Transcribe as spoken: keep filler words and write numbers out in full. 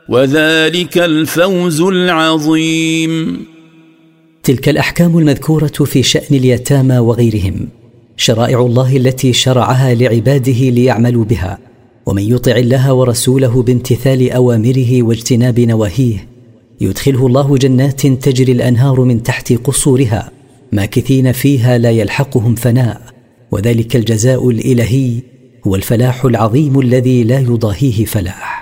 وذلك الفوز العظيم. تلك الأحكام المذكورة في شأن اليتامى وغيرهم شرائع الله التي شرعها لعباده ليعملوا بها، ومن يطع الله ورسوله بامتثال أوامره واجتناب نواهيه يدخله الله جنات تجري الأنهار من تحت قصورها ماكثين فيها لا يلحقهم فناء، وذلك الجزاء الإلهي هو الفلاح العظيم الذي لا يضاهيه فلاح.